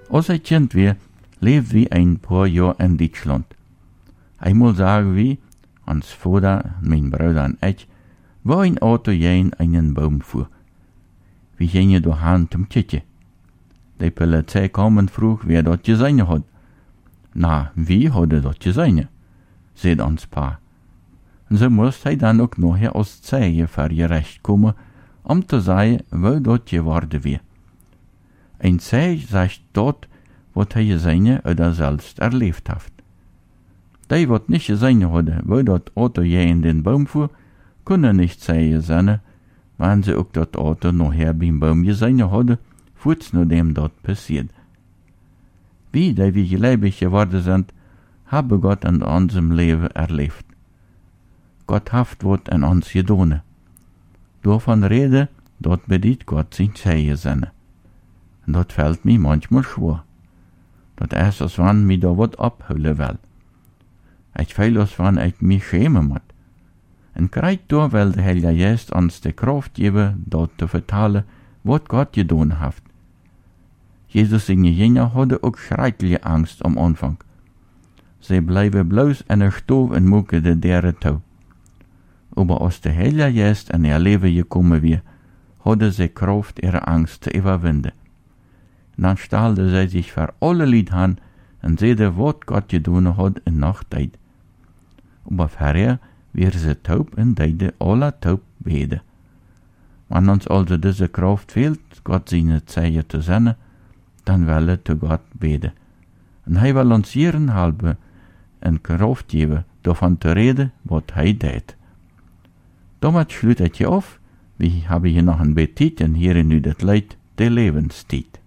Als hij kind weer, leefde we een paar jaar in Duitsland. Einmal sagen wir, ons Vater, mein Bruder und ich, war ein Auto in einen Baum fuhr. Wir gingen dahin zum Titje. Die Polizei kam und frug, wer dort gesehen hat. Na, wie hadden dort gesehen, sagt ons Pa. Und so musste hij dann auch nachher als Zeige für ihr Recht kommen, zu sagen, wo dort geworden wäre. Ein Zeige sagt dort, was er gesehen oder selbst erlebt hat. Die, wat nicht gesehen hadden, wo dort Auto in den Baum fuhr, können nicht Zeige sein, wenn sie auch dort Auto nachher beim Baum gesehen hadden, kurz nachdem dort passiert. Wie, die wir gläubig geworden sind, haben Gott in unserem Leben erlebt. Gott hat was an uns getan. Davon rede, dort bedient Gott sein Zeichen sein. Und dort fällt mir manchmal schwer. Dat ist, als wenn mir da wat abholen will. Ich fühle, als wenn ich mich schämen muss. Und gerade da will der Heilige Geist uns die Kraft geben, dort zu vertellen, was Gott getan hat. Jesus seine Jünger hadden ook schreckliche Angst am Anfang. Sie bleiben bloß in der Stof und mucken de deren toe. Aber als der Heilige Geist in ihr Leben gekommen war, hadden sie Kraft, ihre Angst zu überwinden. Dann stellten sie sich für alle Leute an und sehen, was Gott getan hat in Nachtzeit. Aber vorher wären sie taub und deiden alle taub beten. Wenn uns also diese Kraft fehlt, Gott seine Zeichen zu senden, dann will er zu Gott beten. Und er will uns ihren halben en Kraft geben, davon zu reden, was er tut. Damit schließt ich auf. Wir haben hier noch ein Betitchen hier in das Lied der Lebenszeit.